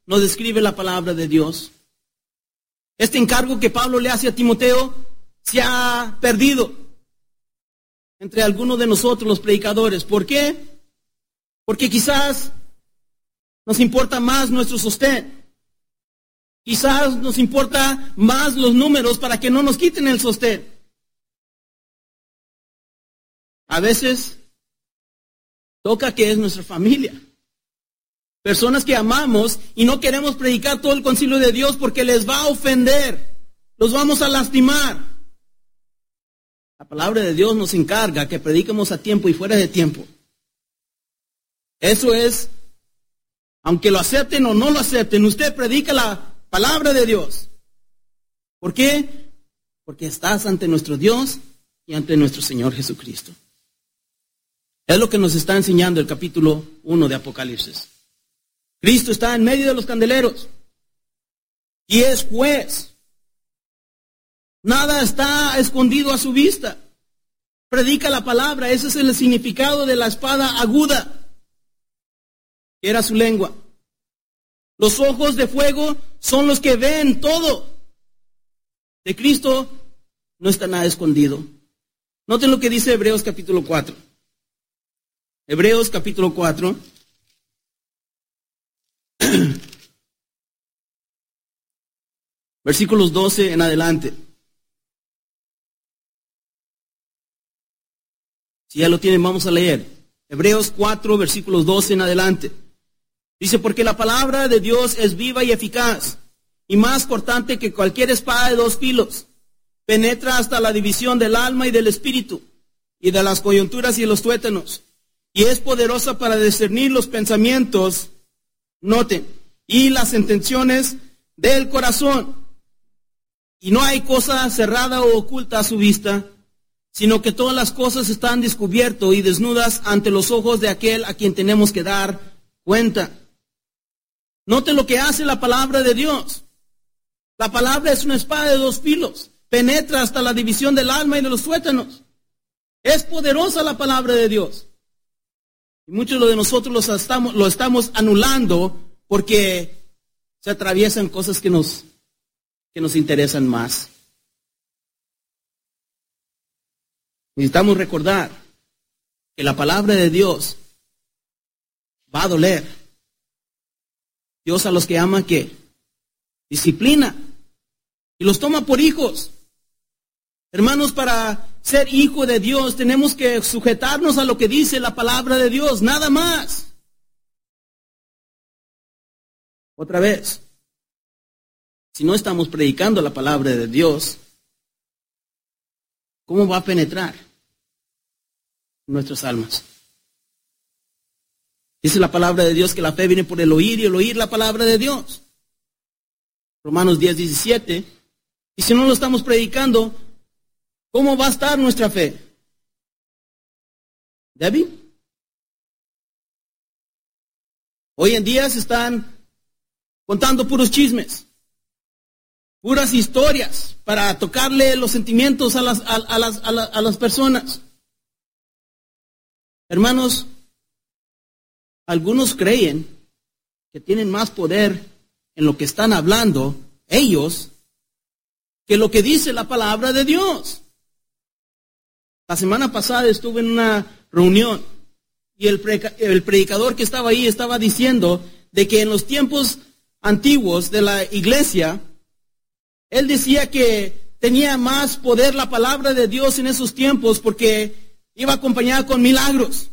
nos describe la palabra de Dios. Este encargo que Pablo le hace a Timoteo se ha perdido entre algunos de nosotros los predicadores. ¿Por qué? Porque quizás nos importa más nuestro sostén. Quizás nos importa más los números para que no nos quiten el sostén. A veces toca que es nuestra familia. Personas que amamos y no queremos predicar todo el concilio de Dios porque les va a ofender. Los vamos a lastimar. La palabra de Dios nos encarga que prediquemos a tiempo y fuera de tiempo. Eso es, aunque lo acepten o no lo acepten, usted predica la palabra de Dios. ¿Por qué? Porque estás ante nuestro Dios y ante nuestro Señor Jesucristo. Es lo que nos está enseñando el capítulo 1 de Apocalipsis. Cristo está en medio de los candeleros y es juez. Nada está escondido a su vista. Predica la palabra, ese es el significado de la espada aguda, que era su lengua. Los ojos de fuego son los que ven todo. De Cristo no está nada escondido. Noten lo que dice Hebreos capítulo 4. Hebreos capítulo 4. Versículos 12 en adelante. Si ya lo tienen, vamos a leer. Hebreos 4, versículos 12 en adelante. Dice, porque la palabra de Dios es viva y eficaz, y más cortante que cualquier espada de dos filos. Penetra hasta la división del alma y del espíritu, y de las coyunturas y los tuétanos. Y es poderosa para discernir los pensamientos, noten, y las intenciones del corazón. Y no hay cosa cerrada o oculta a su vista, sino que todas las cosas están descubiertas y desnudas ante los ojos de aquel a quien tenemos que dar cuenta. Note lo que hace la palabra de Dios. La palabra es una espada de dos filos. Penetra hasta la división del alma y de los tuétanos. Es poderosa la palabra de Dios. Y muchos de nosotros lo estamos anulando porque se atraviesan cosas que nos interesan más. Necesitamos recordar que la palabra de Dios va a doler. Dios a los que ama, ¿qué? Disciplina. Y los toma por hijos. Hermanos, para ser hijo de Dios tenemos que sujetarnos a lo que dice la palabra de Dios, nada más. Otra vez, si no estamos predicando la palabra de Dios, ¿cómo va a penetrar en nuestras almas? Dice la palabra de Dios que la fe viene por el oír y el oír la palabra de Dios. Romanos 10:17. Y si no lo estamos predicando, ¿cómo va a estar nuestra fe? ¿Débil? Hoy en día se están contando puros chismes, puras historias para tocarle los sentimientos a las personas. Hermanos, algunos creen que tienen más poder en lo que están hablando ellos que lo que dice la palabra de Dios. La semana pasada estuve en una reunión y el predicador que estaba ahí estaba diciendo de que en los tiempos antiguos de la iglesia, él decía que tenía más poder la palabra de Dios en esos tiempos porque iba acompañada con milagros.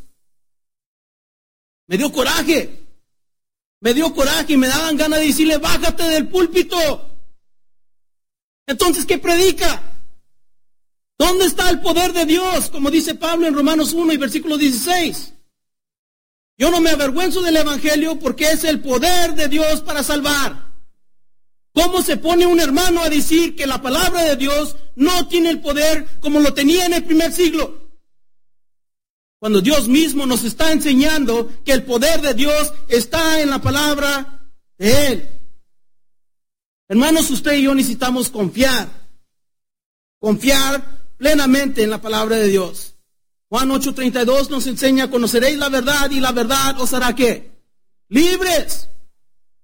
Me dio coraje y me daban ganas de decirle, bájate del púlpito. Entonces, ¿qué predica? ¿Dónde está el poder de Dios? Como dice Pablo en Romanos 1 y versículo 16. Yo no me avergüenzo del evangelio porque es el poder de Dios para salvar. ¿Cómo se pone un hermano a decir que la palabra de Dios no tiene el poder como lo tenía en el primer siglo? Cuando Dios mismo nos está enseñando que el poder de Dios está en la palabra de Él. Hermanos, usted y yo necesitamos confiar plenamente en la palabra de Dios. Juan 8:32 nos enseña, conoceréis la verdad y la verdad os hará ¿qué? Libres.